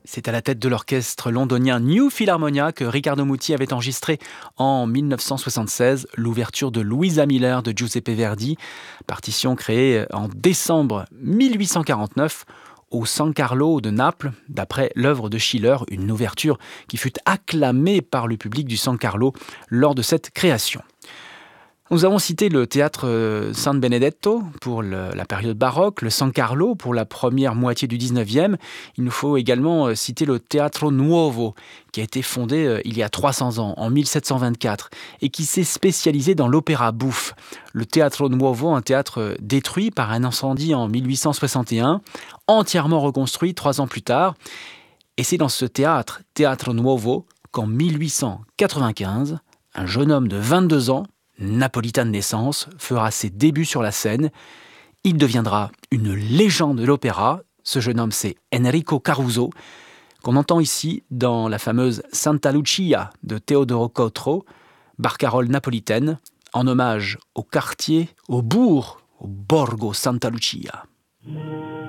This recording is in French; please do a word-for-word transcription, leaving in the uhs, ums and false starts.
C'est à la tête de l'orchestre londonien New Philharmonia que Riccardo Muti avait enregistré en mille neuf cent soixante-seize l'ouverture de Luisa Miller de Giuseppe Verdi, partition créée en décembre mille huit cent quarante-neuf au San Carlo de Naples, d'après l'œuvre de Schiller, une ouverture qui fut acclamée par le public du San Carlo lors de cette création. Nous avons cité le théâtre San Benedetto pour le, la période baroque, le San Carlo pour la première moitié du dix-neuvième. Il nous faut également citer le Teatro Nuovo, qui a été fondé il y a trois cents ans, en mille sept cent vingt-quatre, et qui s'est spécialisé dans l'opéra bouffe. Le Teatro Nuovo, un théâtre détruit par un incendie en mille huit cent soixante et un, entièrement reconstruit trois ans plus tard. Et c'est dans ce théâtre, Teatro Nuovo, qu'en mille huit cent quatre-vingt-quinze, un jeune homme de vingt-deux ans, napolitain de naissance, fera ses débuts sur la scène. Il deviendra une légende de l'opéra. Ce jeune homme, c'est Enrico Caruso, qu'on entend ici dans la fameuse Santa Lucia de Teodoro Cotro, barcarolle napolitaine, en hommage au quartier, au bourg, au Borgo Santa Lucia.